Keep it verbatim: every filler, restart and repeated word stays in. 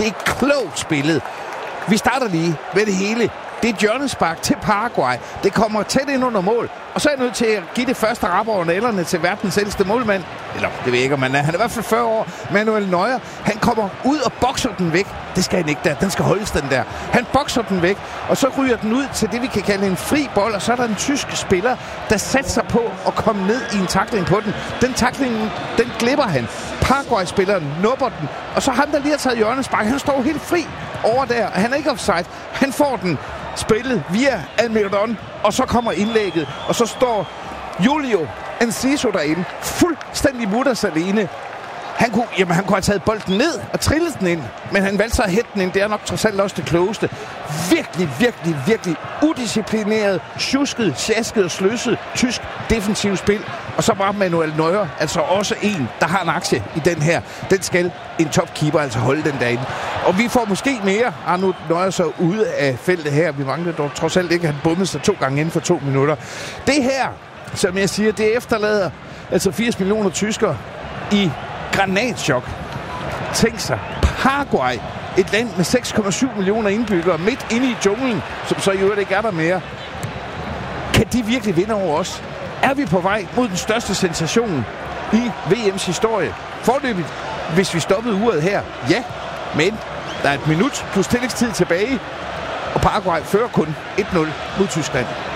Det er klogt spillet. Vi starter lige med det hele. Det er et hjørnespark til Paraguay. Det kommer tæt ind under mål. Og så er jeg nødt til at give det første rap over nælderne til verdens ældste målmand. Eller, det ved jeg ikke, om han er. Han er i hvert fald fyrre år. Manuel Neuer. Han kommer ud og bokser den væk. Det skal han ikke der. Den skal holdes, den der. Han bokser den væk. Og så ryger den ud til det, vi kan kalde en fri bold. Og så er der en tysk spiller, der sætter sig på at komme ned i en tackling på den. Den tackling, den glipper han. Paraguay-spilleren nupper den. Og så ham, der lige har taget hjørnespark. Han står helt fri over der. Han er ikke offside. Han får den spillet via Almiron, og så kommer indlægget, og så står Julio Enciso derinde, fuldstændig mutters alene. Han kunne, jamen, han kunne have taget bolden ned og trillet den ind, men han valgte så at hætte den ind. Det er nok trods alt også det klogeste. Virkelig, virkelig, virkelig udisciplineret, tjusket, sjasket og sløset tysk defensivt spil. Og så var Manuel Neuer altså også en, der har en aktie i den her. Den skal en topkeeper altså holde den derinde. Og vi får måske mere. Arno Neuer så ude af feltet her. Vi mangler dog trods alt ikke. Han bummede sig to gange inden for to minutter. Det her, som jeg siger, det efterlader altså firs millioner tyskere i granatschok. Tænk sig, Paraguay, et land med seks komma syv millioner indbyggere, midt inde i junglen, som så i øvrigt ikke er der mere. Kan de virkelig vinde over os? Er vi på vej mod den største sensation i V M's historie? Forløbigt, hvis vi stoppede uret her, ja. Men der er et minut plus tillægstid tilbage, og Paraguay fører kun et nul mod Tyskland.